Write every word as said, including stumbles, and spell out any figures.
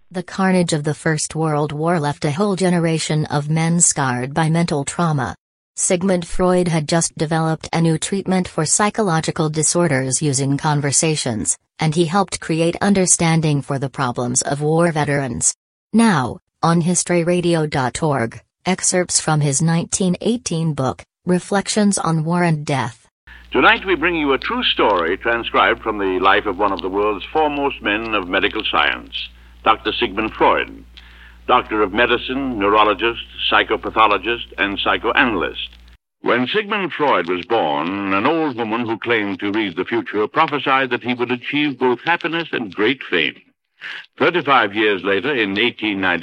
The carnage of the First World War left a whole generation of men scarred by mental trauma. Sigmund Freud had just developed a new treatment for psychological disorders using conversations, and he helped create understanding for the problems of war veterans. Now, on history radio dot org, excerpts from his nineteen eighteen book, Reflections on War and Death. Tonight we bring you a true story transcribed from the life of one of the world's foremost men of medical science, Doctor Sigmund Freud, doctor of medicine, neurologist, psychopathologist, and psychoanalyst. When Sigmund Freud was born, an old woman who claimed to read the future prophesied that he would achieve both happiness and great fame. Thirty-five years later, in eighteen ninety,